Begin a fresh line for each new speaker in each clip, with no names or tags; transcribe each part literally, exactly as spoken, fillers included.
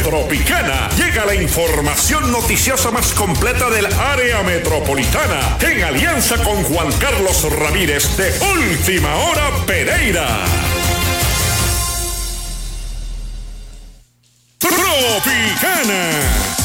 Tropicana llega la información noticiosa más completa del área metropolitana en alianza con Juan Carlos Ramírez de Última Hora Pereira. Tropicana.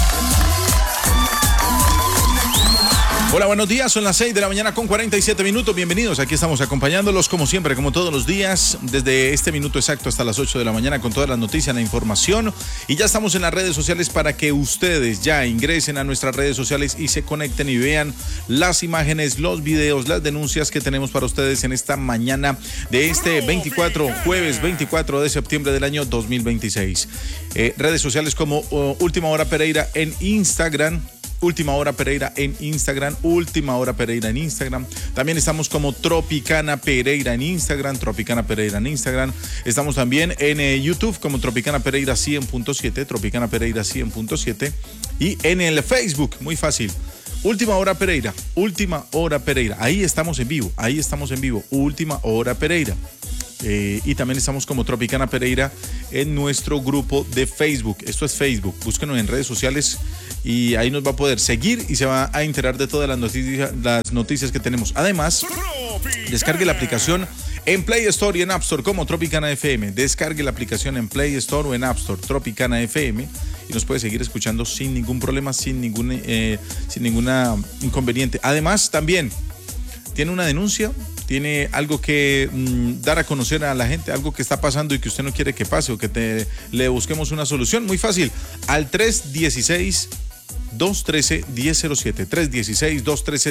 Hola, buenos días, son las seis de la mañana con cuarenta y siete minutos, bienvenidos, aquí estamos acompañándolos como siempre, como todos los días, desde este minuto exacto hasta las ocho de la mañana con todas las noticias, la información, y ya estamos en las redes sociales para que ustedes ya ingresen a nuestras redes sociales y se conecten y vean las imágenes, los videos, las denuncias que tenemos para ustedes en esta mañana de este veinticuatro, jueves veinticuatro de septiembre del año dos mil veintiséis. Eh, redes sociales como uh, Última Hora Pereira en Instagram, Última Hora Pereira en Instagram, Última Hora Pereira en Instagram. También estamos como Tropicana Pereira en Instagram, Tropicana Pereira en Instagram. Estamos también en eh, YouTube como Tropicana Pereira cien punto siete, Tropicana Pereira cien punto siete. Y en el Facebook, muy fácil, Última Hora Pereira, Última Hora Pereira. Ahí estamos en vivo, ahí estamos en vivo, Última Hora Pereira. Eh, y también estamos como Tropicana Pereira en nuestro grupo de Facebook. Esto es Facebook, búsquenos en redes sociales y ahí nos va a poder seguir y se va a enterar de todas las noticias, las noticias que tenemos. Además, descargue la aplicación en Play Store y en App Store como Tropicana F M. Descargue la aplicación en Play Store o en App Store, Tropicana F M, y nos puede seguir escuchando sin ningún problema, sin ningún eh, sin ninguna inconveniente. Además, también tiene una denuncia, tiene algo que mmm, dar a conocer a la gente, algo que está pasando y que usted no quiere que pase o que te, le busquemos una solución, muy fácil, al tres uno seis, dos uno tres, uno cero siete, tres uno seis, dos uno tres,